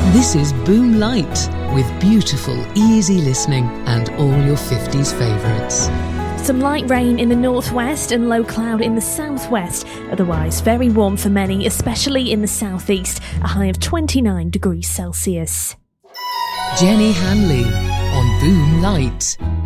This is Boom Light, with beautiful, easy listening and all your 50s favourites. Some light rain in the northwest and low cloud in the southwest. Otherwise, very warm for many, especially in the southeast, a high of 29 degrees Celsius. Jenny Hanley on Boom Light.